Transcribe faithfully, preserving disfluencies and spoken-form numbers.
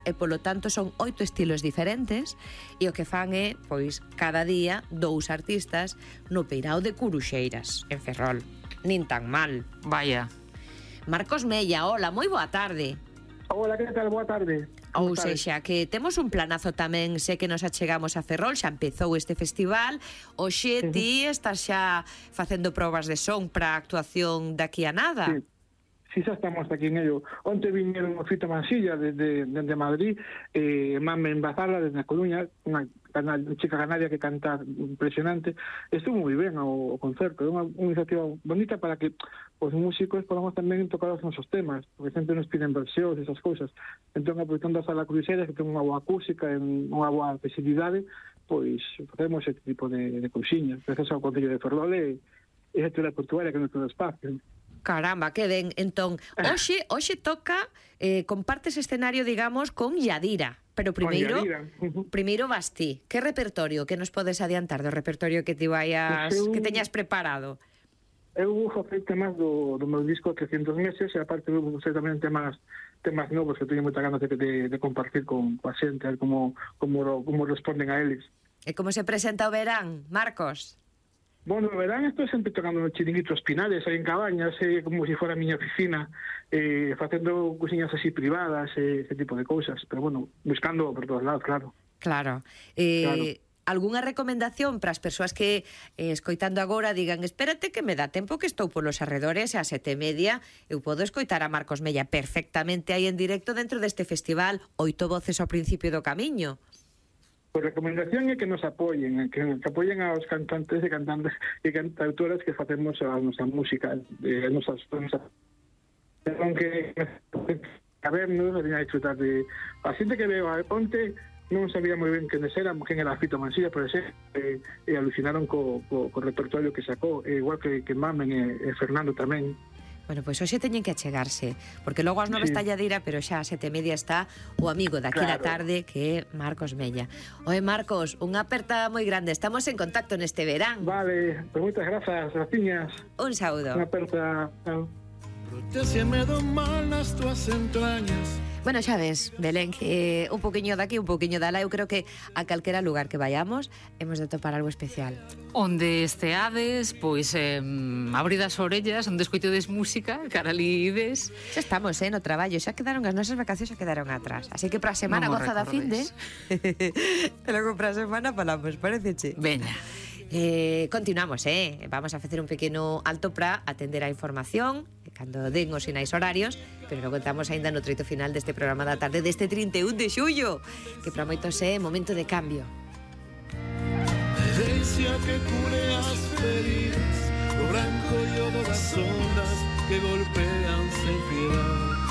e polo tanto son oito estilos diferentes e o que fan é, pois, cada día dous artistas no Peirao de Curuxeiras, en Ferrol. Nin tan mal. Vaya. Marcos Mella, hola, moi boa tarde. Hola, que tal? Boa tarde. Ou sexa, que temos un planazo tamén, sei que nos achegamos a Ferrol, xa empezou este festival. Oxe, ti estás xa facendo probas de son para a actuación daqui a nada? Sí. Si xa estamos aquí en ello. Onte viñeron o Fito Mansilla desde, desde Madrid, eh, Mame Embazala desde a Coruña, unha chica canaria que canta impresionante. Estuvo moi ben o, o concerto, é unha, unha iniciativa bonita para que os músicos podamos tamén tocar os nosos temas, porque sempre nos piden versións e esas cousas. Entón, aproveitando a sala cruceira, que ten unha boa acústica e unha boa accesibilidade, pois facemos este tipo de, de cousiñas, gracias ao Concello de Ferrol e a Estrutura Portuaria que nos todo espacio. Caramba, que ben. Entón, hoxe, hoxe toca, eh, compartes escenario, digamos, con Yadira. Pero primeiro, primeiro vas ti. Que repertorio que nos podes adiantar do repertorio que ti vayas, eu, que teñas preparado? Eu facei temas do, do meu disco trescentos meses e aparte eu sei tamén temas temas novos que teño moita ganas de, de, de compartir con, con a xente, como, como, como responden a eles. E como se presenta o verán, Marcos? Bueno, verán, estou sempre tocando no chiringuito Espinales, aí en Cabañas, eh, como se si fora a miña oficina, eh, facendo cosiñas así privadas, eh, ese tipo de cousas, pero bueno, buscando por todos lados, claro. Claro. Eh, claro. Algúnha recomendación para as persoas que, eh, escoitando agora, digan, espérate que me dá tempo que estou polos arredores e a sete e media eu podo escoitar a Marcos Mella perfectamente aí en directo dentro deste festival, oito voces ao principio do camiño? Pois a recomendación é que nos apoyen, que, que apoyen aos cantantes e cantantes e cantautoras que facemos a nosa música, eh, a nosas, a nosa, que a vernos, a disfrutar de a xente que veo a ponte non sabía moi ben quen era, quen era Fito Mansilla, por exemplo, e, e alucinaron co, co, co repertorio que sacou, e igual que, que Mamen e, e Fernando tamén. Bueno, pois hoxe teñen que achegarse, porque logo ás nove sí. está Yadira, pero xa a sete e media está o amigo daqui claro. da tarde, que é Marcos Mella. Oe, Marcos, unha aperta moi grande, estamos en contacto neste verán. Vale, pues moitas grazas, graciñas. Un saúdo. Unha aperta, chao. Protéseme do mal nas tuas entrañas. Bueno, xa ves, Belén, que un poquinho daqui, un poquinho dala. Eu creo que a calquera lugar que vayamos hemos de topar algo especial. Onde esteades, pois eh, abrid as orellas, onde escoitedes música, cara lides. Xa estamos, eh, no traballo, xa quedaron as nosas vacacións, xa quedaron atrás. Así que para a semana no goza da finde. E logo para a semana falamos, pareceche? Veña. Eh, continuamos, eh? Vamos a facer un pequeno alto para atender a información cando den os sinais horarios, pero logo estamos aínda no treito final deste programa da tarde deste trinta e un de xullo, que para moitos é momento de cambio. Herencia que cure as feridas, o branco yodo das ondas que golpean sen piedad.